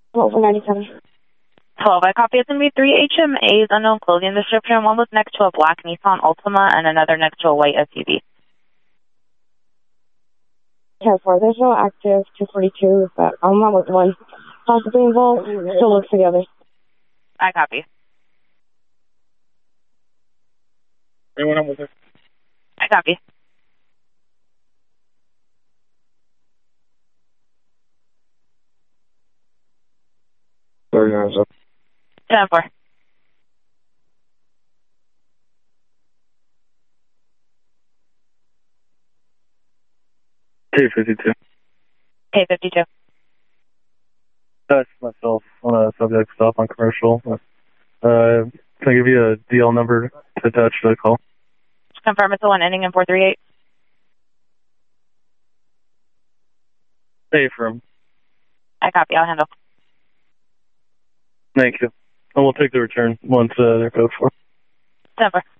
Over 97. 12. I copy. It's going to be 3 HMAs, unknown clothing description. One was next to a black Nissan Altima and another next to a white SUV. 10-4. There's no active 242, but I'm not with one possibly involved. Still looks for the others. I copy. Anyone else with her? I copy. Sorry, hands up. 10-4. K52. K52. That's myself on a subject stop on commercial. Can I give you a DL number to attach to the call? Confirm it's the one ending in 438. Stay firm. I copy. I'll handle. Thank you. And we'll take the return once they're code for. 10-4.